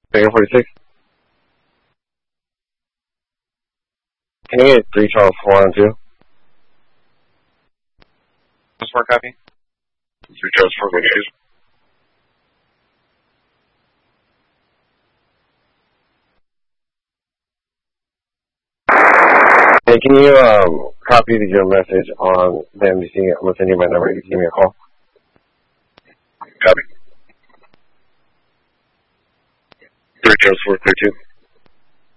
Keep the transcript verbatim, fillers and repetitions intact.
Figure forty-six. Can you get three Charles four on two? Just four copy. Three Charles four, go two. Hey, can you um copy your message on the M D C? I'm gonna send you my number. You can give me a call. Copy. Three Charles four, clear two.